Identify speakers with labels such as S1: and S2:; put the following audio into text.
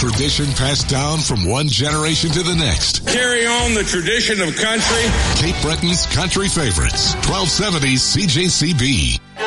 S1: tradition passed down from one generation to the next.
S2: Carry on the tradition of country.
S1: Cape Breton's country favorites. 1270 CJCB.